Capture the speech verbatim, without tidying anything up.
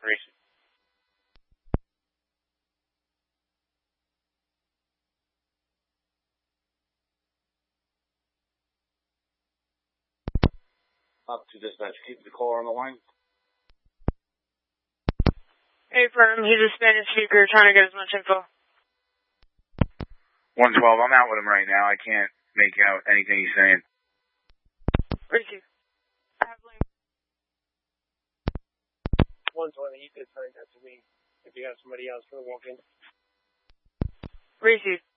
Racing. Up to dispatch, keep the caller on the line. Hey, Firm, he's a Spanish speaker trying to get as much info. one twelve, I'm out with him right now. I can't make out anything he's saying. Where's he? I have link. one twenty, you could turn that to me if you have somebody else for the walk-in. Where's he?